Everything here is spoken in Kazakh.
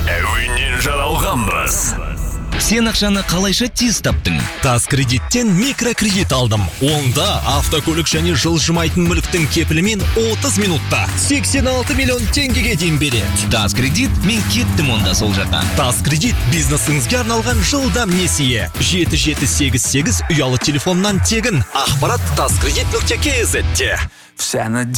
әуеннен жаралғанбыз. Сен ақшаны қалайша тез таптың? Тас кредиттен микрокредит алдым. Онда автокөлік және жылжымайтын мүліктің кепілімен 30 минутта 86 миллион теңгеге дейін береді. Тас кредит, мен кеттім онда сол жаққа. Тас кредит бизнесіңізге арналған жылдам несие. 7788 ұялы телефоннан тегін. Ақпарат taskredit.kz-те.